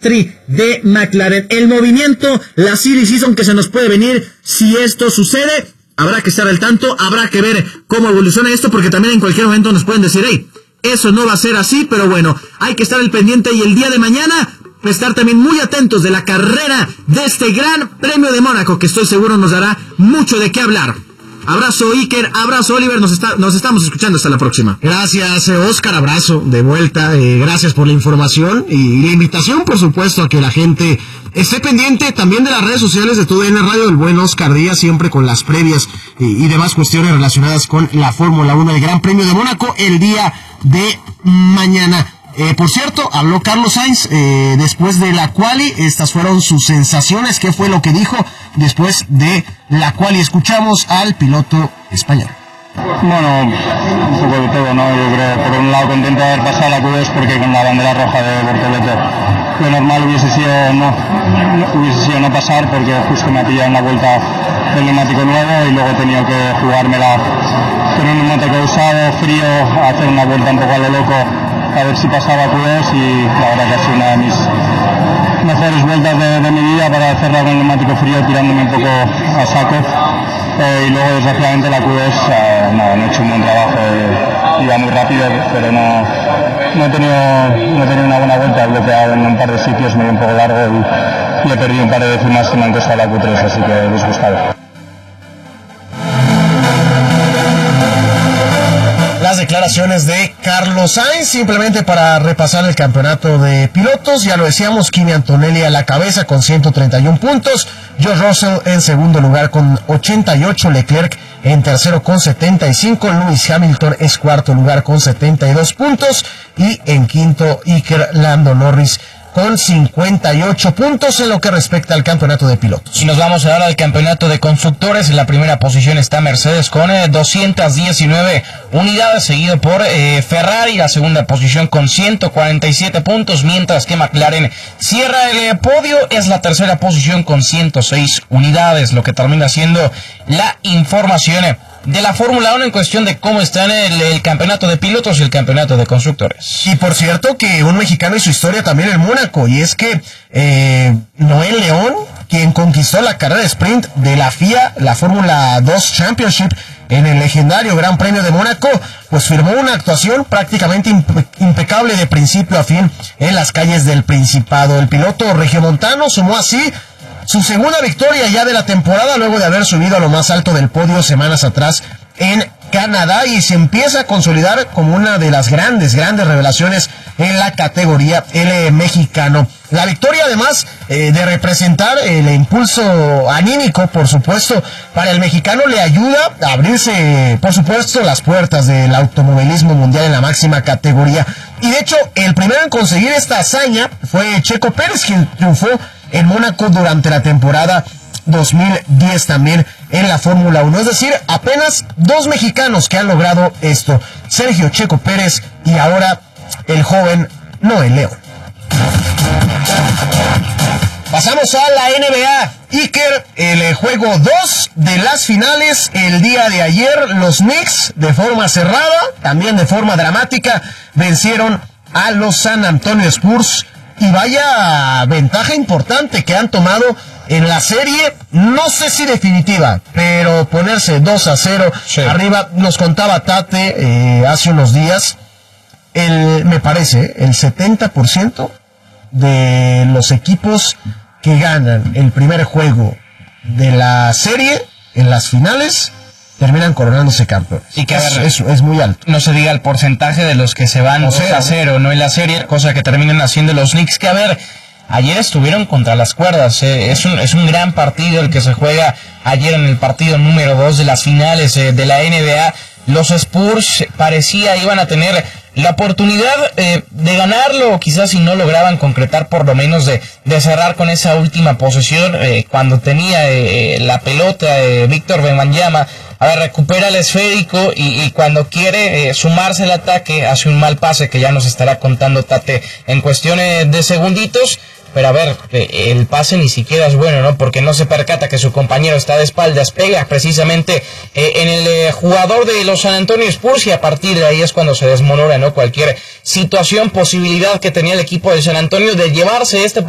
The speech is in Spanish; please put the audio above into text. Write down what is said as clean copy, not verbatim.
Piastri de McLaren. El movimiento, la silly season que se nos puede venir si esto sucede, habrá que estar al tanto, habrá que ver cómo evoluciona esto, porque también en cualquier momento nos pueden decir, hey, eso no va a ser así, pero bueno, hay que estar al pendiente y el día de mañana estar también muy atentos de la carrera de este Gran Premio de Mónaco, que estoy seguro nos dará mucho de qué hablar. Abrazo Iker, abrazo Oliver, nos estamos escuchando, hasta la próxima. Gracias Oscar, abrazo de vuelta, gracias por la información y la invitación, por supuesto, a que la gente esté pendiente también de las redes sociales de TUDN Radio, del buen Oscar Díaz, siempre con las previas y demás cuestiones relacionadas con la Fórmula 1 del Gran Premio de Mónaco el día de mañana. Por cierto, habló Carlos Sainz después de la quali. Estas fueron sus sensaciones. ¿Qué fue lo que dijo después de la quali? Escuchamos al piloto español. Bueno, un poco de todo, ¿no? Yo creo, por un lado contento de haber pasado la Q2 porque con la bandera roja de Bortoleto lo normal hubiese sido no pasar, porque justo me ha pillado una vuelta del neumático nuevo y luego he tenido que jugármela con un neumático usado, frío, a hacer una vuelta un poco a lo loco a ver si pasaba Q2, y la verdad que ha sido una de mis mejores vueltas de mi vida para hacerla con el neumático frío, tirándome un poco a saco. Y luego desgraciadamente la Q2 no he hecho un buen trabajo, iba muy rápido, pero no he tenido una buena vuelta, he bloqueado en un par de sitios, me dio un poco largo y he perdido un par de décimas que me han costado la Q3, así que disgustado. Las declaraciones de Carlos Sainz, simplemente para repasar el campeonato de pilotos. Ya lo decíamos, Kimi Antonelli a la cabeza con 131 puntos, George Russell en segundo lugar con 88, Leclerc en tercero con 75, Lewis Hamilton es cuarto lugar con 72 puntos y en quinto Iker Lando Norris con 58 puntos en lo que respecta al campeonato de pilotos. Y nos vamos ahora al campeonato de constructores. En la primera posición está Mercedes con 219 unidades, seguido por Ferrari, la segunda posición con 147 puntos, mientras que McLaren cierra el podio, es la tercera posición con 106 unidades, lo que termina siendo la información de la Fórmula 1 en cuestión de cómo está en el campeonato de pilotos y el campeonato de constructores. Y por cierto que un mexicano y su historia también en Mónaco, y es que Noel León, quien conquistó la carrera de sprint de la FIA, la Fórmula 2 Championship, en el legendario Gran Premio de Mónaco, pues firmó una actuación prácticamente impecable de principio a fin en las calles del Principado. El piloto regiomontano sumó así su segunda victoria ya de la temporada, luego de haber subido a lo más alto del podio semanas atrás en Canadá, y se empieza a consolidar como una de las grandes revelaciones en la categoría el mexicano. La victoria, además de representar el impulso anímico, por supuesto, para el mexicano, le ayuda a abrirse, por supuesto, las puertas del automovilismo mundial en la máxima categoría. Y de hecho, el primero en conseguir esta hazaña fue Checo Pérez, quien triunfó en Mónaco durante la temporada 2010 también en la Fórmula 1. Es decir, apenas dos mexicanos que han logrado esto: Sergio Checo Pérez y ahora el joven Noel León. Pasamos a la NBA. Iker, el juego 2 de las finales el día de ayer, los Knicks de forma cerrada, también de forma dramática, vencieron a los San Antonio Spurs. Y vaya ventaja importante que han tomado en la serie, no sé si definitiva, pero ponerse 2-0 sí. Arriba. Nos contaba Tate hace unos días, me parece, el 70% de los equipos que ganan el primer juego de la serie en las finales terminan coronándose campeones. Y que es muy alto. No se diga el porcentaje de los que se van 2-0, no en la serie, cosa que terminan haciendo los Knicks, que ayer estuvieron contra las cuerdas. Es un gran partido el que se juega ayer en el partido número 2 de las finales de la NBA. Los Spurs parecía iban a tener la oportunidad de ganarlo, quizás si no lograban concretar por lo menos de cerrar con esa última posesión, cuando tenía la pelota Víctor Wembanyama. A ver, recupera el esférico y cuando quiere sumarse al ataque, hace un mal pase que ya nos estará contando Tate en cuestiones de segunditos. Pero a ver, el pase ni siquiera es bueno, ¿no? Porque no se percata que su compañero está de espaldas, pega precisamente en el jugador de los San Antonio Spurs, y a partir de ahí es cuando se desmorona, ¿no? Cualquier situación, posibilidad que tenía el equipo de San Antonio de llevarse este